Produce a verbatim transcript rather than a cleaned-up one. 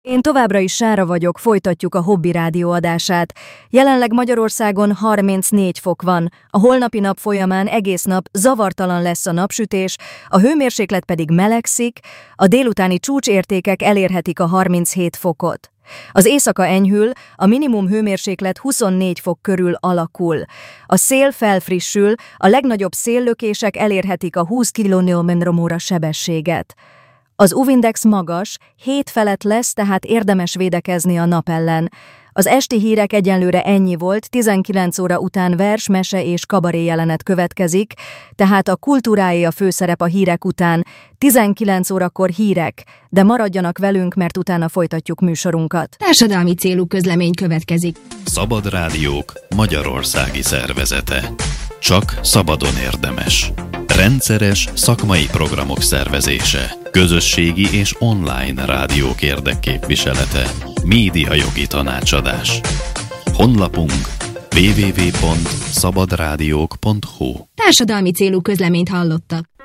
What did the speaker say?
Én továbbra is Sára vagyok, folytatjuk a Hobby Rádió adását. Jelenleg Magyarországon harmincnégy fok van, a holnapi nap folyamán egész nap zavartalan lesz a napsütés, a hőmérséklet pedig melegszik, a délutáni csúcsértékek elérhetik a harminchét fokot. Az éjszaka enyhül, a minimum hőmérséklet huszonnégy fok körül alakul. A szél felfrissül, a legnagyobb széllökések elérhetik a húsz kilométer-óra sebességet. Az u vé-index magas, hét felett lesz, tehát érdemes védekezni a nap ellen. Az esti hírek egyenlőre ennyi volt, tizenkilenc óra után vers, mese és kabaré jelenet következik, tehát a kultúráé a főszerep a hírek után, tizenkilenc órakor hírek, de maradjanak velünk, mert utána folytatjuk műsorunkat. Társadalmi célú közlemény következik. Szabad Rádiók Magyarországi Szervezete. Csak szabadon érdemes. Rendszeres szakmai programok szervezése. Közösségi és online rádiók érdekképviselete. Médiajogi tanácsadás. Honlapunk double-u double-u double-u pont szabadrádiók pont hu. Társadalmi célú közleményt hallottak.